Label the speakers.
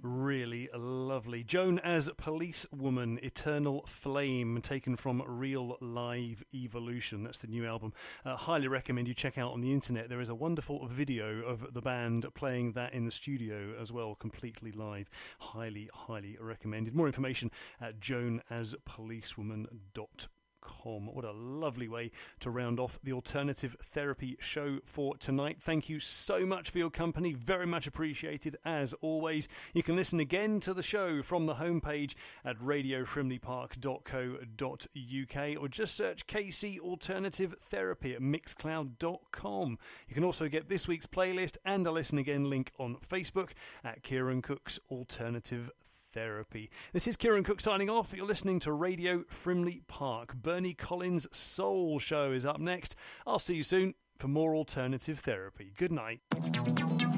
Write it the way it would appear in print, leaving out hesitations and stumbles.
Speaker 1: Really lovely. Joan as Policewoman, Eternal Flame, taken from Real Live Evolution. That's the new album. Highly recommend you check out on the internet. There is a wonderful video of the band playing that in the studio as well, completely live. Highly, highly recommended. More information at joanaspolicewoman.com. What a lovely way to round off the Alternative Therapy show for tonight. Thank you so much for your company. Very much appreciated as always. You can listen again to the show from the homepage at radiofrimleypark.co.uk or just search KC Alternative Therapy at mixcloud.com. You can also get this week's playlist and a listen again link on Facebook at Kieran Cook's Alternative Therapy. This is Kieran Cook signing off. You're listening to Radio Frimley Park. Bernie Collins' Soul Show is up next. I'll see you soon for more Alternative Therapy. Good night.